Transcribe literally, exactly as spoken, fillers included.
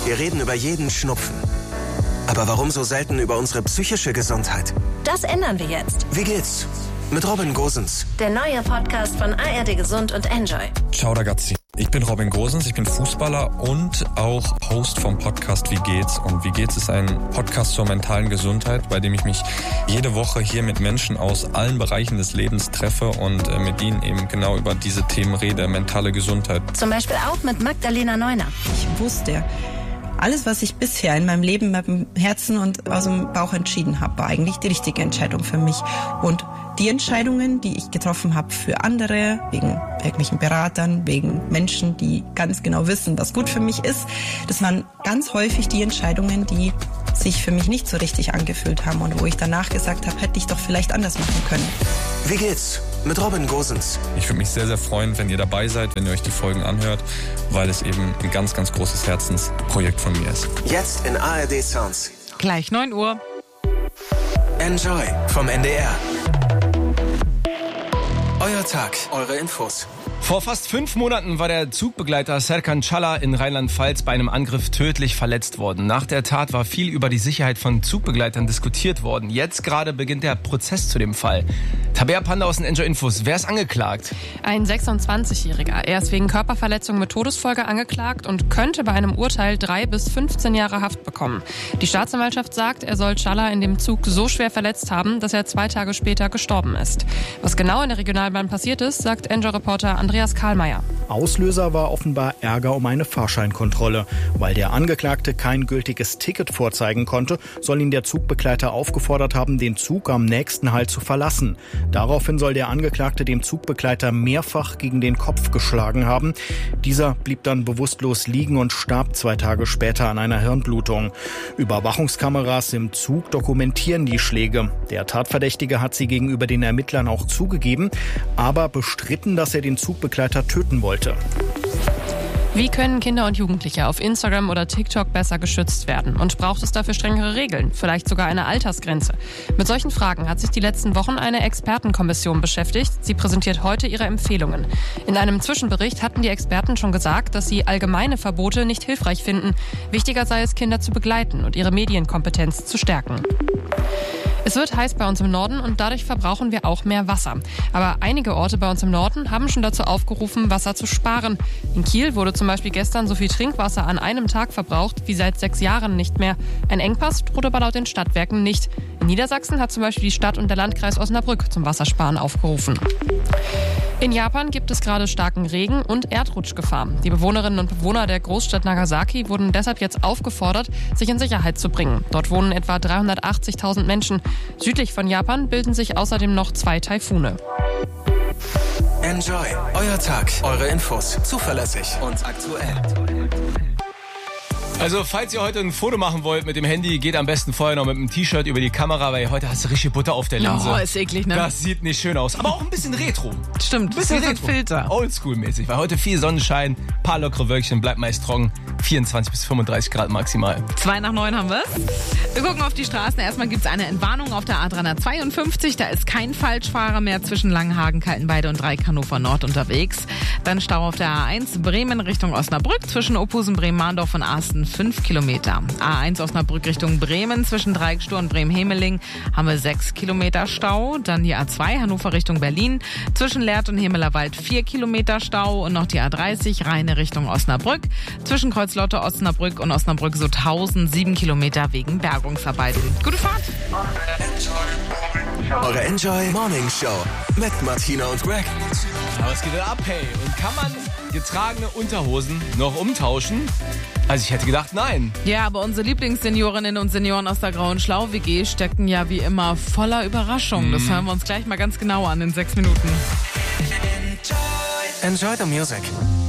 Wir reden über jeden Schnupfen. Aber warum so selten über unsere psychische Gesundheit? Das ändern wir jetzt. Wie geht's? Mit Robin Gosens. Der neue Podcast von A R D Gesund und Enjoy. Ciao ragazzi. Ich bin Robin Gosens, ich bin Fußballer und auch Host vom Podcast Wie geht's? Und Wie geht's ist ein Podcast zur mentalen Gesundheit, bei dem ich mich jede Woche hier mit Menschen aus allen Bereichen des Lebens treffe und mit ihnen eben genau über diese Themen rede, mentale Gesundheit. Zum Beispiel auch mit Magdalena Neuner. Ich wusste, alles, was ich bisher in meinem Leben mit dem Herzen und aus dem Bauch entschieden habe, war eigentlich die richtige Entscheidung für mich. Und die Entscheidungen, die ich getroffen habe für andere, wegen irgendwelchen Beratern, wegen Menschen, die ganz genau wissen, was gut für mich ist, das waren ganz häufig die Entscheidungen, die sich für mich nicht so richtig angefühlt haben und wo ich danach gesagt habe, hätte ich doch vielleicht anders machen können. Wie geht's? Mit Robin Gosens. Ich würde mich sehr, sehr freuen, wenn ihr dabei seid, wenn ihr euch die Folgen anhört, weil es eben ein ganz, ganz großes Herzensprojekt von mir ist. Jetzt in A R D Sounds. Gleich neun Uhr. Enjoy vom N D R. Euer Tag, eure Infos. Vor fast fünf Monaten war der Zugbegleiter Serkan Çala in Rheinland-Pfalz bei einem Angriff tödlich verletzt worden. Nach der Tat war viel über die Sicherheit von Zugbegleitern diskutiert worden. Jetzt gerade beginnt der Prozess zu dem Fall. Tabea Panda aus den Enjoy Infos. Wer ist angeklagt? Ein sechsundzwanzigjähriger. Er ist wegen Körperverletzung mit Todesfolge angeklagt und könnte bei einem Urteil drei bis fünfzehn Jahre Haft bekommen. Die Staatsanwaltschaft sagt, er soll Çala in dem Zug so schwer verletzt haben, dass er zwei Tage später gestorben ist. Was genau in der Regionalbahn passiert ist, sagt Enjoy-Reporter Andreas Karlmeier. Auslöser war offenbar Ärger um eine Fahrscheinkontrolle. Weil der Angeklagte kein gültiges Ticket vorzeigen konnte, soll ihn der Zugbegleiter aufgefordert haben, den Zug am nächsten Halt zu verlassen. Daraufhin soll der Angeklagte dem Zugbegleiter mehrfach gegen den Kopf geschlagen haben. Dieser blieb dann bewusstlos liegen und starb zwei Tage später an einer Hirnblutung. Überwachungskameras im Zug dokumentieren die Schläge. Der Tatverdächtige hat sie gegenüber den Ermittlern auch zugegeben, aber bestritten, dass er den Zugbegleiter töten wollte. Wie können Kinder und Jugendliche auf Instagram oder TikTok besser geschützt werden? Und braucht es dafür strengere Regeln? Vielleicht sogar eine Altersgrenze? Mit solchen Fragen hat sich die letzten Wochen eine Expertenkommission beschäftigt. Sie präsentiert heute ihre Empfehlungen. In einem Zwischenbericht hatten die Experten schon gesagt, dass sie allgemeine Verbote nicht hilfreich finden. Wichtiger sei es, Kinder zu begleiten und ihre Medienkompetenz zu stärken. Es wird heiß bei uns im Norden und dadurch verbrauchen wir auch mehr Wasser. Aber einige Orte bei uns im Norden haben schon dazu aufgerufen, Wasser zu sparen. In Kiel wurde zum Beispiel gestern so viel Trinkwasser an einem Tag verbraucht wie seit sechs Jahren nicht mehr. Ein Engpass droht aber laut den Stadtwerken nicht. In Niedersachsen hat zum Beispiel die Stadt und der Landkreis Osnabrück zum Wassersparen aufgerufen. In Japan gibt es gerade starken Regen und Erdrutschgefahr. Die Bewohnerinnen und Bewohner der Großstadt Nagasaki wurden deshalb jetzt aufgefordert, sich in Sicherheit zu bringen. Dort wohnen etwa dreihundertachtzigtausend Menschen. Südlich von Japan bilden sich außerdem noch zwei Taifune. Enjoy, euer Tag, eure Infos, zuverlässig und aktuell. Also, falls ihr heute ein Foto machen wollt mit dem Handy, geht am besten vorher noch mit dem T-Shirt über die Kamera, weil heute hast du richtig Butter auf der Linse. Oh, ist eklig, ne? Das sieht nicht schön aus. Aber auch ein bisschen Retro. Stimmt, ein bisschen bisschen Filter. Oldschool-mäßig, weil heute viel Sonnenschein, paar lockere Wölkchen, bleibt meist trocken. vierundzwanzig bis fünfunddreißig Grad maximal. Zwei nach neun haben wir es. Wir gucken auf die Straßen. Erstmal gibt es eine Entwarnung auf der A dreihundertzweiundfünfzig. Da ist kein Falschfahrer mehr zwischen Langenhagen, Kaltenbeide und Dreieck Hannover Nord unterwegs. Dann Stau auf der A eins Bremen Richtung Osnabrück zwischen Ophusen, Bremen-Mahndorf und Asten fünf Kilometer. A eins Osnabrück Richtung Bremen zwischen Dreieckstur und Bremen-Hemeling haben wir sechs Kilometer Stau. Dann die A zwei Hannover Richtung Berlin zwischen Lehrte und Hemelerwald vier Kilometer Stau. Und noch die A dreißig Rheine Richtung Osnabrück zwischen Kreuzlotte, Osnabrück und Osnabrück-Sutthausen sieben Kilometer wegen Bergungsarbeiten. Gute Fahrt! Eure Enjoy Morning Show mit Martina und Greg. Aber es geht ab, hey. Und kann man getragene Unterhosen noch umtauschen? Also ich hätte gedacht, nein. Ja, aber unsere Lieblingsseniorinnen und Senioren aus der Grauen Schlau-W G stecken ja wie immer voller Überraschungen. Das hören wir uns gleich mal ganz genau an in sechs Minuten. Enjoy the music.